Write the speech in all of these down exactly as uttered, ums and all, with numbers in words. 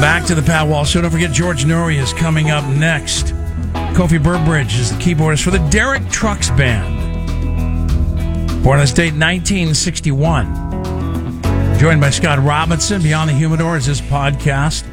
back to the Pat Wall Show. Don't forget, George Norrie is coming up next. Kofi Burbridge is the keyboardist for the Derek Trucks Band. Born on this date, nineteen sixty-one. Joined by Scott Robinson. Beyond the Humidor is his podcast.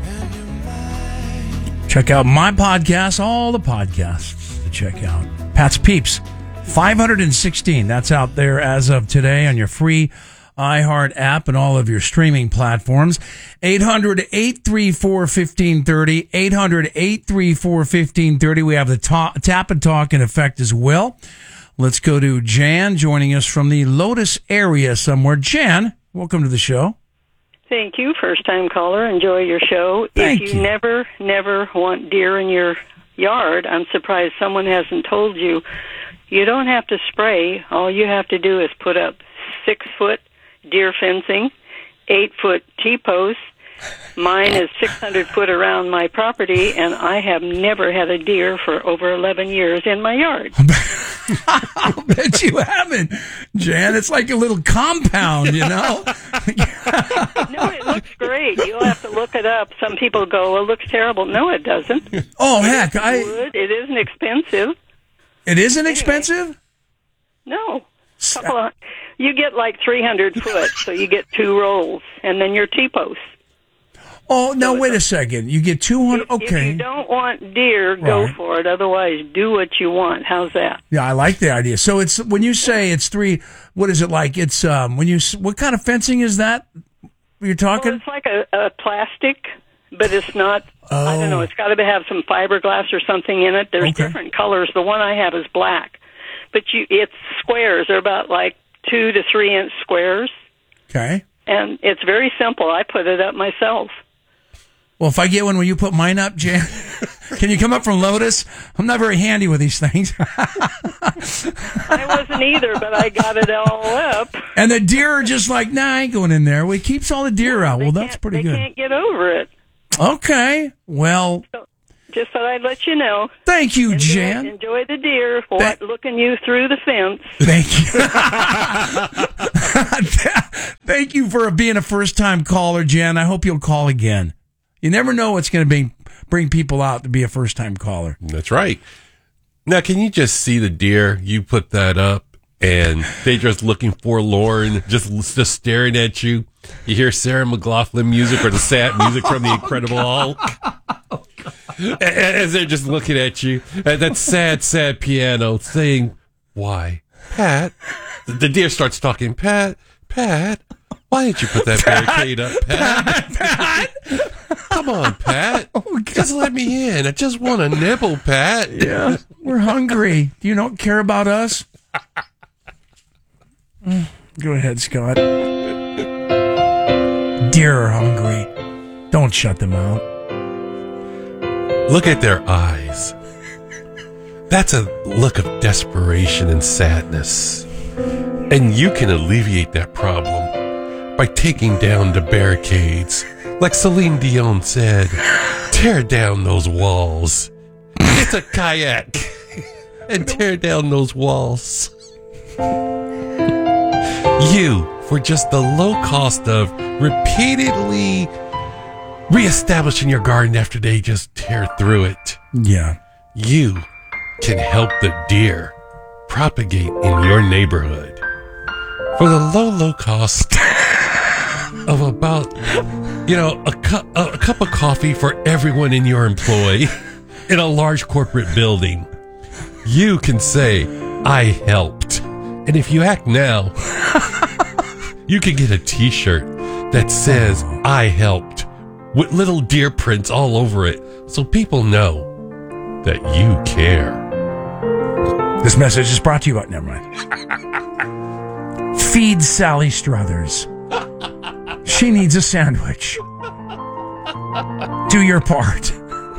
Check out my podcast, all the podcasts to check out. Pat's Peeps, five hundred sixteen. That's out there as of today on your free iHeart app and all of your streaming platforms. eight hundred, eight three four, one five three zero. eight hundred, eight three four, one five three zero. We have the ta- tap and talk in effect as well. Let's go to Jan joining us from the Lotus area somewhere. Jan, welcome to the show. Thank you. First time caller. Enjoy your show. Thank if you, you never, never want deer in your yard, I'm surprised someone hasn't told you. You don't have to spray. All you have to do is put up six foot deer fencing, eight foot T-posts. Mine is six hundred foot around my property, and I have never had a deer for over eleven years in my yard. I'll bet you haven't, Jan. It's like a little compound, you know? No, it looks great. You'll have to look it up. Some people go, it looks terrible. No, it doesn't. Oh, heck. I. Wood. It isn't expensive. It isn't anyway. expensive? No. Couple of, you get like three hundred foot, so you get two rolls, and then your T-posts. Oh, no, wait a second. You get two hundred, If, okay. if you don't want deer, go Right. for it. Otherwise, do what you want. How's that? Yeah, I like the idea. So it's, when you say it's three, what is it like? It's, um, when you, what kind of fencing is that you're talking? Well, it's like a, a plastic, but it's not, Oh. I don't know, it's got to have some fiberglass or something in it. There's Okay. different colors. The one I have is black. But you, it's squares. They're about like two to three inch squares. Okay. And it's very simple. I put it up myself. Well, if I get one, will you put mine up, Jan? Can you come up from Lotus? I'm not very handy with these things. I wasn't either, but I got it all up. And the deer are just like, nah, I ain't going in there. Well, it keeps all the deer out. Well, They that's can't- pretty they good. can't get over it. Okay. Well, So, just thought I'd let you know. thank you, Enjoy, Jan. enjoy the deer, what, That- looking you through the fence. Thank you. Thank you for being a first-time caller, Jan. I hope you'll call again. You never know what's going to be bring people out to be a first-time caller. That's right. Now, can you just see the deer? You put that up, and they just looking forlorn, just just staring at you. You hear Sarah McLachlan music or the sad music from The Incredible Hulk. As they're just looking at you, and that sad, sad piano saying, "Why, Pat?" The deer starts talking, "Pat, Pat, why didn't you put that barricade up, Pat? Pat? Come on, Pat. Oh, just let me in. I just want a nibble, Pat." Yeah, we're hungry. Do you not care about us? Go ahead, Scott. Deer are hungry. Don't shut them out. Look at their eyes. That's a look of desperation and sadness. And you can alleviate that problem by taking down the barricades. Like Celine Dion said, tear down those walls. It's a kayak. And tear down those walls. You, for just the low cost of repeatedly reestablishing your garden after they just tear through it, Yeah. you can help the deer propagate in your neighborhood for the low, low cost of about, you know, a, cu- a cup of coffee for everyone in your employ in a large corporate building. You can say, "I helped." And if you act now, you can get a t-shirt that says, "I helped," with little deer prints all over it, so people know that you care. This message is brought to you by, never mind. Feed Sally Struthers. She needs a sandwich. Do your part.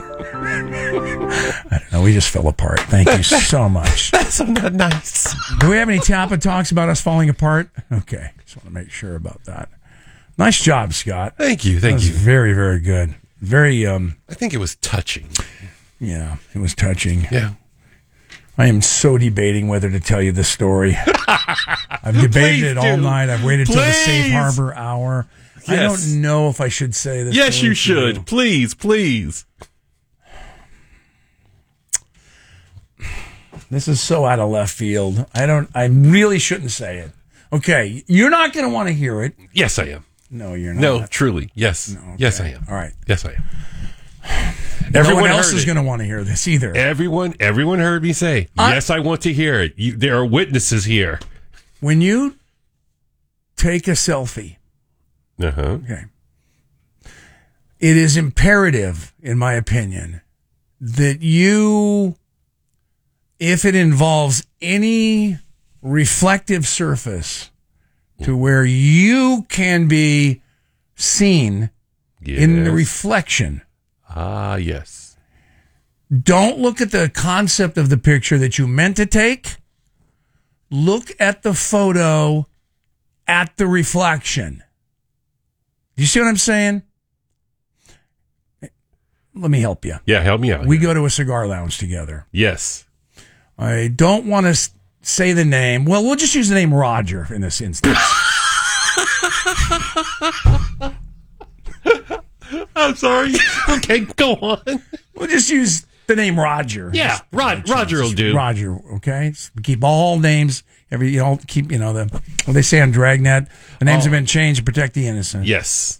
I don't know. We just fell apart. Thank you so much. That's not nice. Do we have any tap and talks about us falling apart? Okay. Just want to make sure about that. Nice job, Scott. Thank you, That thank was you. very, very good. Very, um, I think it was touching. yeah, it was touching. Yeah. I am so debating whether to tell you this story. I've debated Please it all do. night. I've waited till the safe Please. harbor hour. I don't know if I should say this. Yes, you to should. you. Please, please. This is so out of left field. I don't. I really shouldn't say it. Okay, you're not going to want to hear it. Yes, I am. No, you're not. No, truly. Yes. No, okay. Yes, I am. All right. Yes, I am. Everyone Everyone else heard is it. going to want to hear this either. Everyone, everyone heard me say, I- yes, I want to hear it. You, there are witnesses here. When you take a selfie, Uh-huh. okay, it is imperative, in my opinion, that you, if it involves any reflective surface to where you can be seen Yes. in the reflection, Ah, yes. don't look at the concept of the picture that you meant to take. Look at the photo at the reflection. Do you see what I'm saying? Let me help you. Yeah, help me out. We here. go to a cigar lounge together. Yes. I don't want to s- say the name. Well, we'll just use the name Roger in this instance. I'm sorry. Okay, go on. We'll just use the name Roger. Yeah, Just- Rod, Roger will do. Roger, okay? So we keep all names. Every you know, keep you know the what they say on Dragnet. The names Oh. have been changed to protect the innocent. Yes.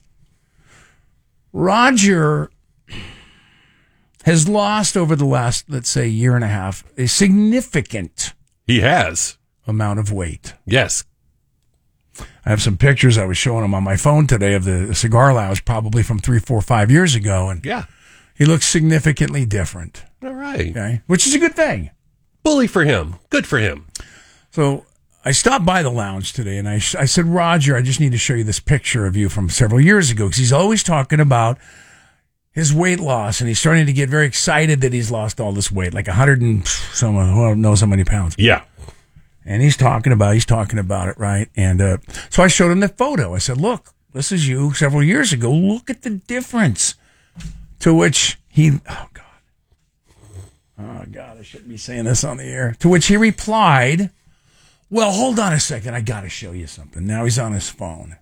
Roger has lost over the last, let's say, year and a half, a significant He has. amount of weight. Yes. I have some pictures I was showing him on my phone today of the cigar lounge, probably from three, four, five years ago, and Yeah. he looks significantly different. All right. Okay, which is a good thing. Bully for him. Good for him. So I stopped by the lounge today, and I I said, Roger, I just need to show you this picture of you from several years ago, because he's always talking about his weight loss, and he's starting to get very excited that he's lost all this weight, like a hundred and some, who knows how many pounds. Yeah. And he's talking about, he's talking about it, right? And uh, so I showed him the photo. I said, look, this is you several years ago. Look at the difference. To which he, oh, God. Oh, God, I shouldn't be saying this on the air. To which he replied, well, hold on a second. I got to show you something. Now he's on his phone.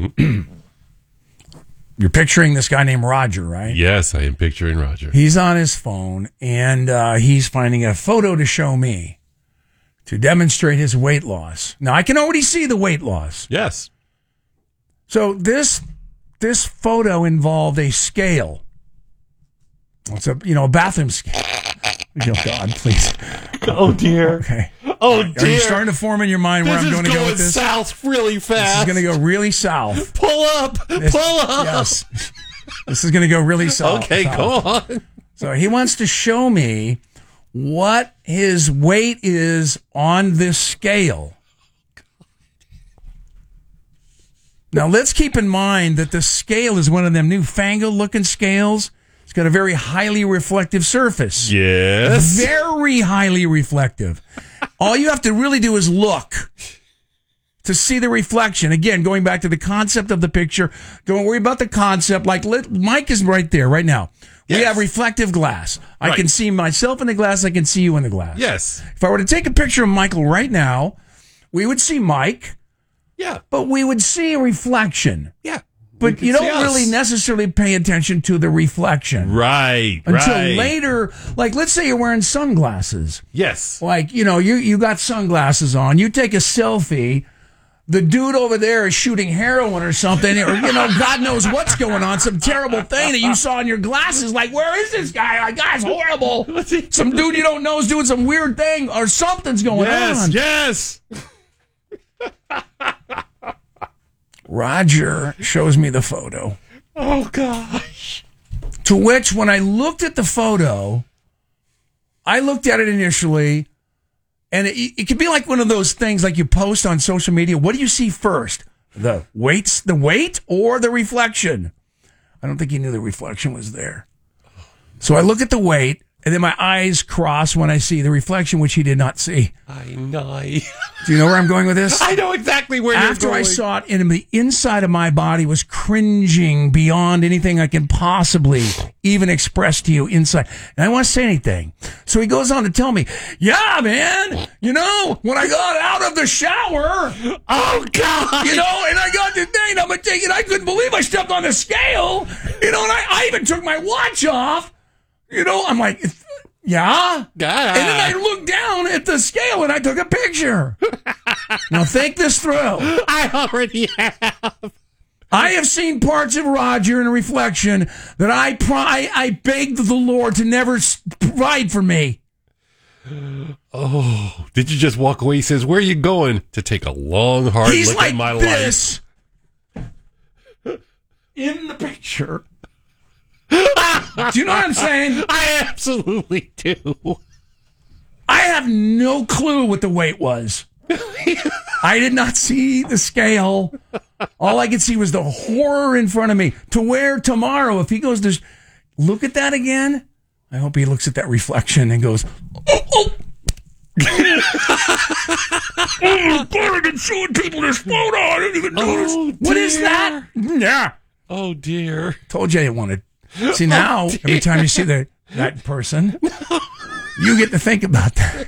You're picturing this guy named Roger, right? Yes, I am picturing Roger. He's on his phone, and uh, he's finding a photo to show me to demonstrate his weight loss. Now, I can already see the weight loss. Yes. So this this photo involved a scale. It's a, you know, a bathroom scale. Oh, God, please. Oh, dear. Okay. Oh, Are dear. you starting to form in your mind where This I'm is going to go with this? south really This fast. is going to go really south. Pull up. This- Pull up. Yes. This is going to go really south. Okay, south. go on. So he wants to show me what his weight is on this scale. Now, let's keep in mind that the scale is one of them newfangled looking scales. It's got a very highly reflective surface. Yes. Very highly reflective. All you have to really do is look to see the reflection. Again, going back to the concept of the picture, don't worry about the concept. Like, let, Mike is right there right now. We Yes. have reflective glass. I Right. can see myself in the glass. I can see you in the glass. Yes. If I were to take a picture of Michael right now, we would see Mike, Yeah. but we would see a reflection. Yeah. But can you see don't us. really necessarily pay attention to the reflection. Right. Until right. later, like, let's say you're wearing sunglasses. Yes. Like, you know, you, you got sunglasses on. You take a selfie. The dude over there is shooting heroin or something, or, you know, God knows what's going on. Some terrible thing that you saw in your glasses. Like, where is this guy? Like, guy's horrible. Some dude you don't know is doing some weird thing, or something's going Yes. on. Yes. Roger shows me the photo. Oh, gosh. To which, when I looked at the photo, I looked at it initially, and it, it could be like one of those things like you post on social media. What do you see first? The weights, the weight, or the reflection? I don't think he knew the reflection was there. So I look at the weight, and then my eyes cross when I see the reflection, which he did not see. I know. Do you know where I'm going with this? I know exactly where After you're going. I saw it, and the inside of my body was cringing beyond anything I can possibly even expressed to you inside. And I want to say anything. So he goes on to tell me, yeah, man, you know, when I got out of the shower, Oh, God. you know, and I got the thing, I'm going to take it. I couldn't believe I stepped on the scale, you know, and I, I even took my watch off. You know, I'm like, yeah. God. And then I looked down at the scale and I took a picture. Now think this through. I already have. I have seen parts of Roger in a reflection that I I, I begged the Lord to never provide for me. Oh, did you just walk away? He says, where are you going? To take a long, hard He's look like at my this in the picture. Do you know what I'm saying? life. I absolutely do. I have no clue what the weight was. I did not see the scale. All I could see was the horror in front of me. To where tomorrow, if he goes to look at that again, I hope he looks at that reflection and goes, oh, oh. Oh, God, I've been showing people this photo. I didn't even notice. Oh, What is dear. that? Yeah. Oh, dear. Told you I didn't want to. See, now, Oh, every time you see the, that person, you get to think about that.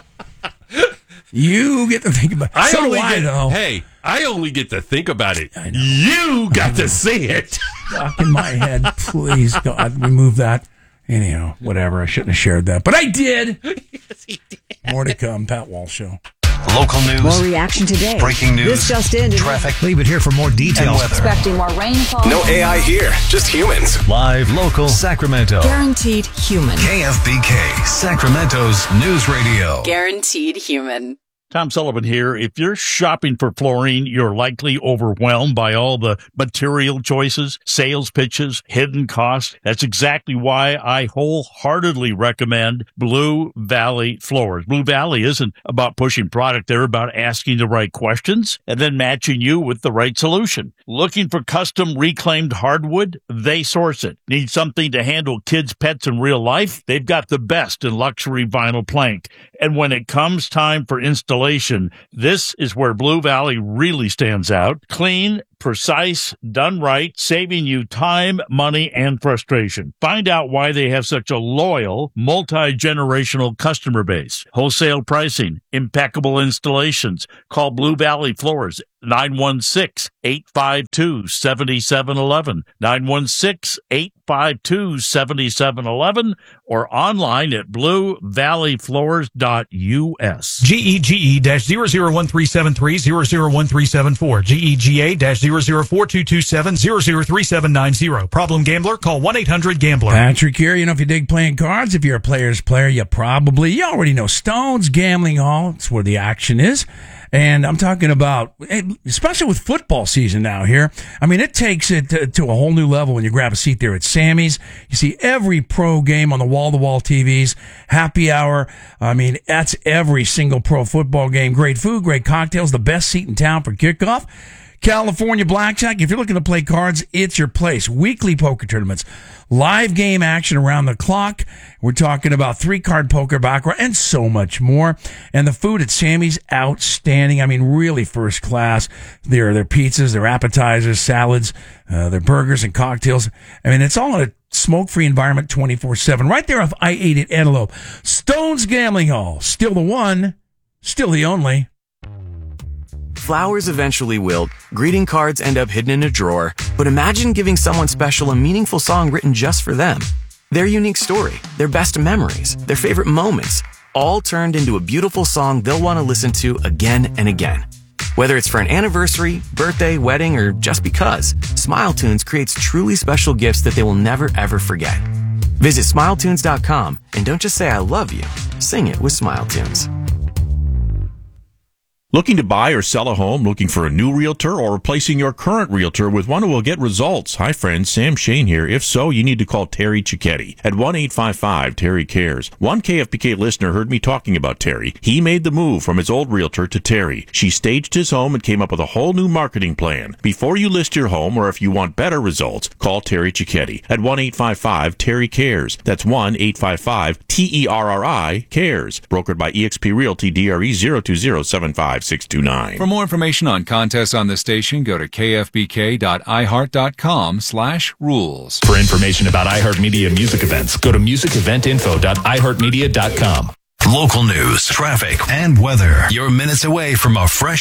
You get to think about it. I So do only I, get, though. Hey, I only get to think about it. I know. You got to see it. Stuck in my head. Please, God, remove that. Anyhow, whatever. I shouldn't have shared that. But I did. Yes, he did. More to come. Pat Walsh Show. Local news. More reaction today. Breaking news. This just in. Traffic. Leave it here for more And details. weather. Expecting more rainfall. No A I here, just humans. Live, local, Sacramento. Guaranteed human. K F B K, Sacramento's news radio. Guaranteed human. Tom Sullivan here. If you're shopping for flooring, you're likely overwhelmed by all the material choices, sales pitches, hidden costs. That's exactly why I wholeheartedly recommend Blue Valley Floors. Blue Valley isn't about pushing product. They're about asking the right questions and then matching you with the right solution. Looking for custom reclaimed hardwood? They source it. Need something to handle kids' pets in real life? They've got the best in luxury vinyl plank. And when it comes time for installation, this is where Blue Valley really stands out. Clean, precise, done right, saving you time, money, and frustration. Find out why they have such a loyal, multi-generational customer base. Wholesale pricing, impeccable installations. Call Blue Valley Floors, nine one six, eight five two, seven seven one one, nine one six, eight five two, seven seven one one, or online at blue valley floors dot U S. G E G E zero zero one three seven three zero zero one three seven four. G E G A zero zero four two two seven zero zero three seven nine zero. Problem gambler? Call one eight hundred gambler. Patrick here. You know, if you dig playing cards, if you're a player's player, you probably, you already know Stones Gambling Hall. It's where the action is. And I'm talking about, especially with football season now here. I mean, it takes it to, to a whole new level when you grab a seat there at Sammy's. You see every pro game on the wall-to-wall T Vs, happy hour. I mean, that's every single pro football game. Great food, great cocktails, the best seat in town for kickoff. California Blackjack. If you're looking to play cards, it's your place. Weekly poker tournaments, live game action around the clock. We're talking about three-card poker, baccarat, and so much more. And the food at Sammy's, outstanding. I mean, really first class. Their their pizzas, their appetizers, salads, uh, their burgers and cocktails. I mean, it's all in a smoke-free environment twenty-four seven. Right there off I eight at Antelope. Stones Gambling Hall. Still the one. Still the only. Flowers eventually wilt, greeting cards end up hidden in a drawer, but imagine giving someone special a meaningful song written just for them. Their unique story, their best memories, their favorite moments, all turned into a beautiful song they'll want to listen to again and again. Whether it's for an anniversary, birthday, wedding, or just because, Smile Tunes creates truly special gifts that they will never ever forget. Visit smile tunes dot com and don't just say I love you, sing it with Smile Tunes. Looking to buy or sell a home, looking for a new realtor, or replacing your current realtor with one who will get results? Hi friends, Sam Shane here. If so, you need to call Terry Cicchetti at one eight five five, Terry Cares. One K F B K listener heard me talking about Terry. He made the move from his old realtor to Terry. She staged his home and came up with a whole new marketing plan. Before you list your home, or if you want better results, call Terry Cicchetti at one eight five five, Terry Cares. That's one eight five five, T E R R I, Cares. Brokered by eXp Realty, D R E zero two zero seven five. five six two nine. For more information on contests on the station, go to kfbk.iheart.com slash rules. For information about iHeartMedia music events, go to music event info dot i heart media dot com. Local news, traffic, and weather. You're minutes away from a fresh